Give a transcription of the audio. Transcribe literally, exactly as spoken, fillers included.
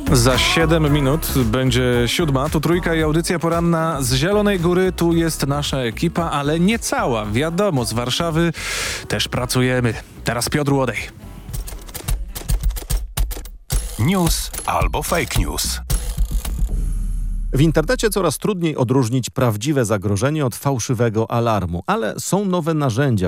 Za siedem minut będzie siódma, tu Trójka i audycja poranna z Zielonej Góry. Tu jest nasza ekipa, ale nie cała. Wiadomo, z Warszawy też pracujemy. Teraz Piotr Łodej. News albo fake news. W internecie coraz trudniej odróżnić prawdziwe zagrożenie od fałszywego alarmu, ale są nowe narzędzia,